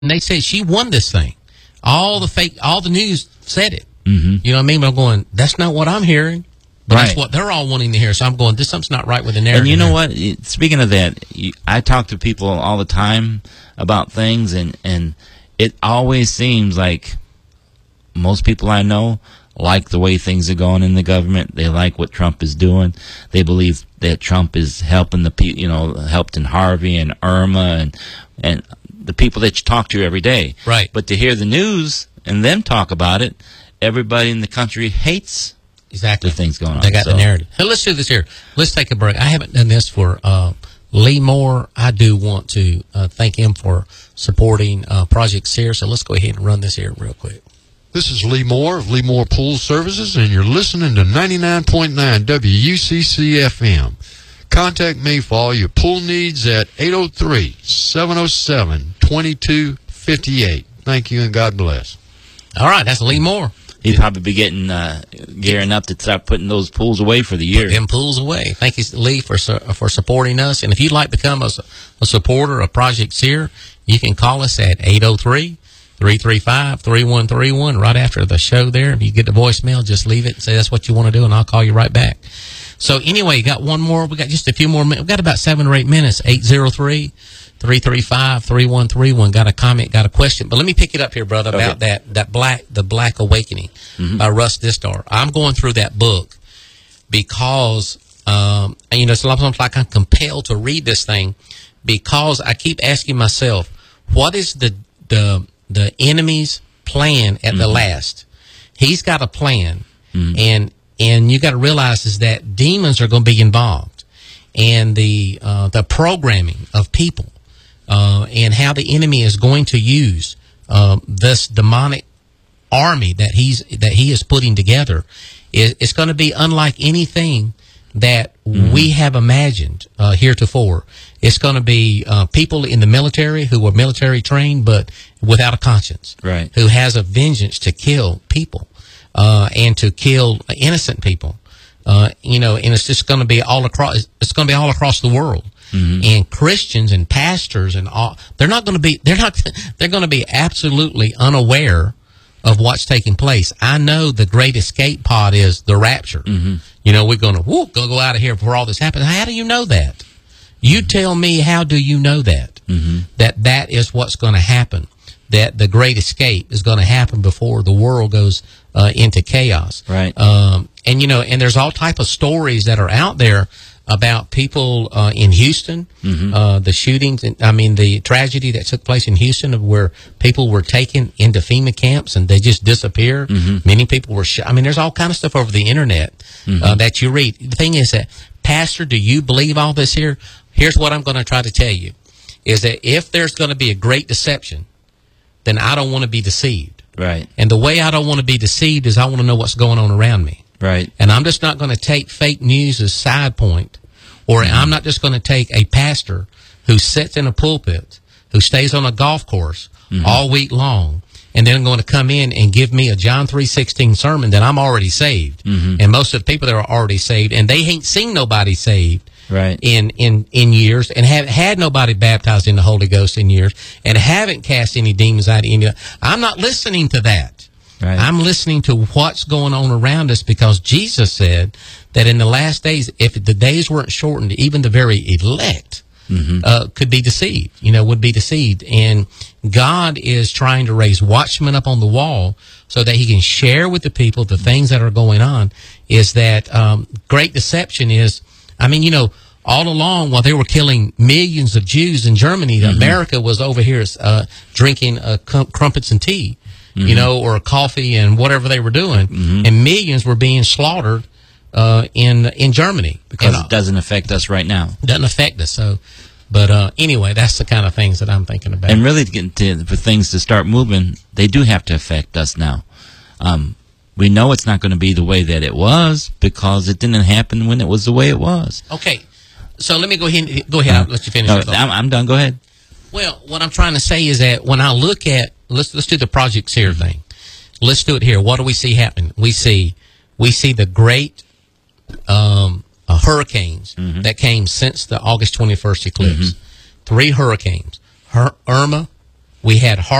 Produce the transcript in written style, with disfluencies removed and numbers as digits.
they said she won this thing. All the news said it. Mm-hmm. You know what I mean? But I'm going, that's not what I'm hearing. But that's what they're all wanting to hear. So I'm going, something's not right with the narrative. And you know what? Speaking of that, I talk to people all the time about things, and it always seems like most people I know like the way things are going in the government. They like what Trump is doing. They believe that Trump is helping the people, helped in Harvey and Irma and the people that you talk to every day. Right. But to hear the news and them talk about it, everybody in the country hates exactly the things going on. They got the narrative. Hey, let's do this here. Let's take a break. I haven't done this for Lee Moore. I do want to thank him for supporting Project SEER. So let's go ahead and run this here real quick. This is Lee Moore of Lee Moore Pool Services, and you're listening to 99.9 WUCC FM. Contact me for all your pool needs at 803-707-2258. Thank you, and God bless. All right, that's Lee Moore. He'd probably be gearing up to start putting those pools away for the year. Put them pools away. Thank you, Lee, for supporting us. And if you'd like to become a supporter of Project SEER, you can call us at 803-335-3131 right after the show there. If you get the voicemail, just leave it and say that's what you want to do, and I'll call you right back. So anyway, you got one more. We got just a few more minutes. We've got about 7 or 8 minutes. 803-335-3131. Got a comment, got a question. But let me pick it up here, brother, about the Black Awakening by Russ Distar. I'm going through that book because, it's almost like I'm compelled to read this thing because I keep asking myself, what is the enemy's plan at the last? He's got a plan, and you got to realize is that demons are going to be involved, and the programming of people, and how the enemy is going to use this demonic army that he is putting together. It's going to be unlike anything that we have imagined heretofore. It's going to be people in the military who are military trained but without a conscience, right? Who has a vengeance to kill people and to kill innocent people, and it's just going to be all across. It's going to be all across the world. And Christians and pastors and all, they're going to be absolutely unaware of what's taking place. I know the great escape pod is the rapture. We're going to go out of here before all this happens. How do you know that? You tell me, how do you know that? That is what's going to happen. That the great escape is going to happen before the world goes into chaos. Right. And there's all type of stories that are out there about people in Houston, the shootings, the tragedy that took place in Houston of where people were taken into FEMA camps and they just disappeared. Many people were shot. There's all kind of stuff over the internet that you read. The thing is that, Pastor, do you believe all this here? Here's what I'm going to try to tell you, is that if there's going to be a great deception, then I don't want to be deceived. Right. And the way I don't want to be deceived is I want to know what's going on around me. Right. And I'm just not going to take fake news as side point, or I'm not just going to take a pastor who sits in a pulpit, who stays on a golf course all week long, and then going to come in and give me a John 3:16 sermon that I'm already saved. And most of the people that are already saved, and they ain't seen nobody saved in years, and haven't had nobody baptized in the Holy Ghost in years, and haven't cast any demons out of any. I'm not listening to that. Right. I'm listening to what's going on around us, because Jesus said that in the last days, if the days weren't shortened, even the very elect could be deceived, would be deceived. And God is trying to raise watchmen up on the wall so that he can share with the people the things that are going on. Is that great deception is, all along while they were killing millions of Jews in Germany, America was over here drinking crumpets and tea. Or coffee and whatever they were doing, and millions were being slaughtered in Germany because it doesn't affect us right now. Doesn't affect us. So, but anyway, that's the kind of things that I'm thinking about. And really, for things to start moving, they do have to affect us now. We know it's not going to be the way that it was because it didn't happen when it was the way it was. Okay, so let me go ahead. I'll let you finish. No, I'm done. Go ahead. Well, what I'm trying to say is that when I look at, let's do the Project SEER thing. Let's do it here. What do we see happening? We see the great hurricanes that came since the August 21st eclipse. 3 hurricanes: Irma, We had